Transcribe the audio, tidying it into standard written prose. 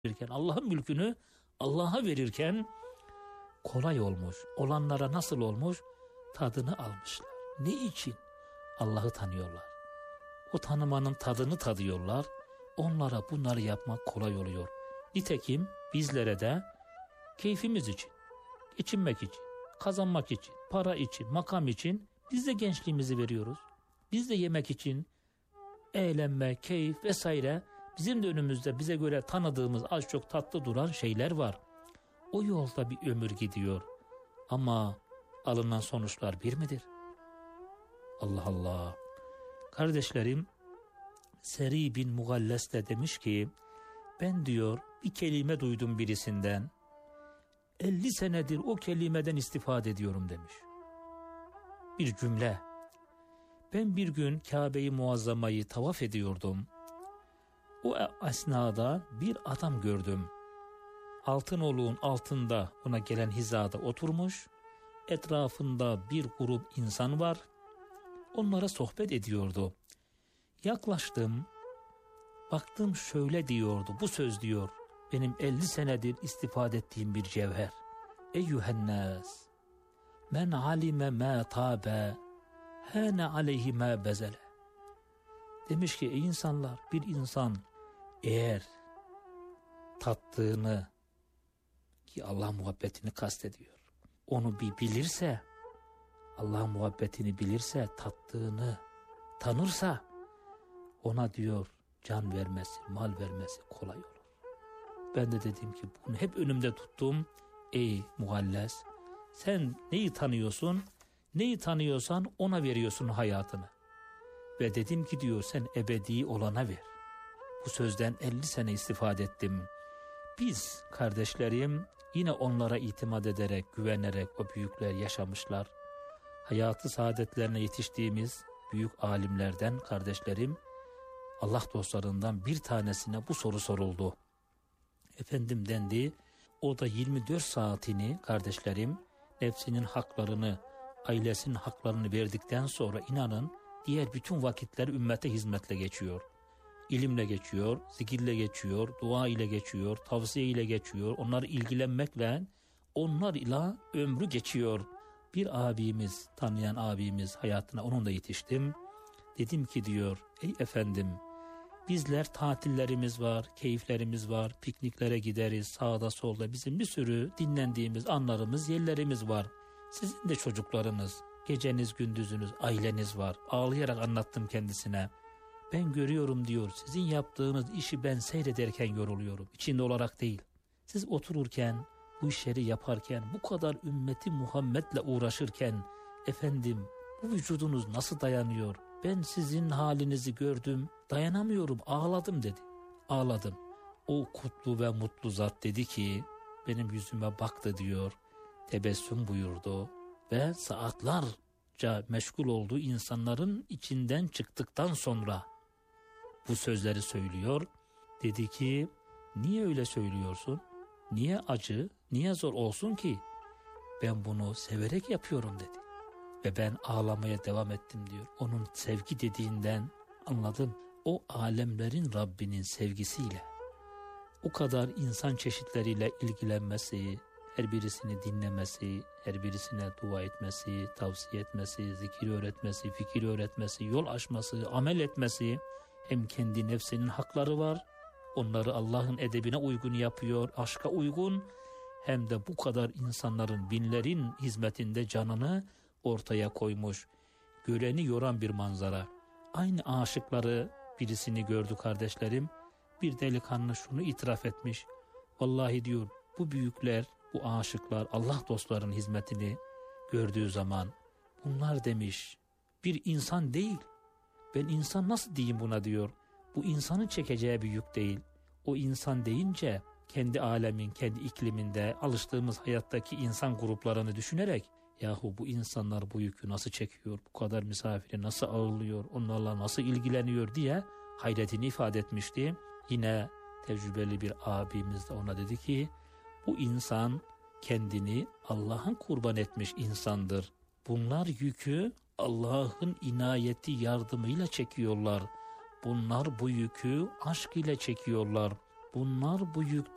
verirken, Allah'ın mülkünü Allah'a verirken kolay olmuş. Olanlara nasıl olmuş? Tadını almışlar. Ne için? Allah'ı tanıyorlar. O tanımanın tadını tadıyorlar. Onlara bunları yapmak kolay oluyor. Nitekim bizlere de keyfimiz için, geçinmek için, kazanmak için, para için, makam için biz de gençliğimizi veriyoruz. Biz de yemek için, eğlenme, keyif vesaire bizim de önümüzde bize göre tanıdığımız az çok tatlı duran şeyler var. O yolda bir ömür gidiyor. Ama alınan sonuçlar bir midir? Allah Allah. Kardeşlerim, Seri bin Mugalles de demiş ki, ben diyor bir kelime duydum birisinden, 50 senedir o kelimeden istifade ediyorum demiş. Bir cümle. Ben bir gün Kabe-i Muazzama'yı tavaf ediyordum. O esnada bir adam gördüm. Altınoluğun altında ona gelen hizada oturmuş. Etrafında bir grup insan var. Onlara sohbet ediyordu. Yaklaştım. Baktım şöyle diyordu. Bu söz diyor. Benim 50 senedir istifade ettiğim bir cevher. Eyyühennâs. Men alime mâ tâbe. Hâne aleyhi mâ bezele. Demiş ki ey insanlar, bir insan eğer tattığını, ki Allah muhabbetini kastediyor, onu bir bilirse, Allah muhabbetini bilirse, tattığını tanırsa, ona diyor can vermesi, mal vermesi kolay olur. Ben de dedim ki bunu hep önümde tuttum. Ey Mugalles, sen neyi tanıyorsun? Neyi tanıyorsan ona veriyorsun hayatını. Ve dedim ki diyor sen ebedi olana ver. Bu sözden 50 sene istifade ettim. Biz kardeşlerim yine onlara itimat ederek, güvenerek o büyükler yaşamışlar. Hayatı saadetlerine yetiştiğimiz büyük alimlerden kardeşlerim, Allah dostlarından bir tanesine bu soru soruldu. Efendim dendi, o da 24 saatini kardeşlerim nefsinin haklarını, ailesinin haklarını verdikten sonra inanın diğer bütün vakitler ümmete hizmetle geçiyor. İlimle geçiyor, zikirle geçiyor, dua ile geçiyor, tavsiye ile geçiyor. Onları ilgilenmekle, onlarla ömrü geçiyor. Bir abimiz, tanıyan abimiz hayatına onunla yetiştim. Dedim ki diyor, ey efendim bizler tatillerimiz var, keyiflerimiz var, pikniklere gideriz, sağda solda bizim bir sürü dinlendiğimiz anlarımız, yerlerimiz var. Sizin de çocuklarınız, geceniz, gündüzünüz, aileniz var. Ağlayarak anlattım kendisine. Ben görüyorum diyor, sizin yaptığınız işi ben seyrederken yoruluyorum. İçinde olarak değil. Siz otururken, bu işleri yaparken, bu kadar ümmeti Muhammed'le uğraşırken, efendim bu vücudunuz nasıl dayanıyor? Ben sizin halinizi gördüm, dayanamıyorum, ağladım dedi. Ağladım. O kutlu ve mutlu zat dedi ki, benim yüzüme baktı diyor, tebessüm buyurdu ve saatlerce meşgul olduğu insanların içinden çıktıktan sonra bu sözleri söylüyor. Dedi ki, niye öyle söylüyorsun? Niye acı, niye zor olsun ki? Ben bunu severek yapıyorum dedi. Ve ben ağlamaya devam ettim diyor. Onun sevgi dediğinden anladım. O alemlerin Rabbinin sevgisiyle, o kadar insan çeşitleriyle ilgilenmesi, her birisini dinlemesi, her birisine dua etmesi, tavsiye etmesi, zikir öğretmesi, fikir öğretmesi, yol açması, amel etmesi, hem kendi nefsinin hakları var, onları Allah'ın edebine uygun yapıyor, aşka uygun, hem de bu kadar insanların, binlerin hizmetinde canını ortaya koymuş, göreni yoran bir manzara. Aynı aşıkları birisini gördü kardeşlerim, bir delikanlı şunu itiraf etmiş, vallahi diyor bu büyükler, bu aşıklar Allah dostlarının hizmetini gördüğü zaman bunlar demiş bir insan değil. Ben insan nasıl diyeyim buna diyor. Bu insanın çekeceği bir yük değil. O insan deyince kendi alemin, kendi ikliminde alıştığımız hayattaki insan gruplarını düşünerek yahu bu insanlar bu yükü nasıl çekiyor, bu kadar misafiri nasıl ağırlıyor, onlarla nasıl ilgileniyor diye hayretini ifade etmişti. Yine tecrübeli bir abimiz de ona dedi ki bu insan kendini Allah'ın kurban etmiş insandır. Bunlar yükü Allah'ın inayeti yardımıyla çekiyorlar. Bunlar bu yükü aşk ile çekiyorlar. Bunlar bu yük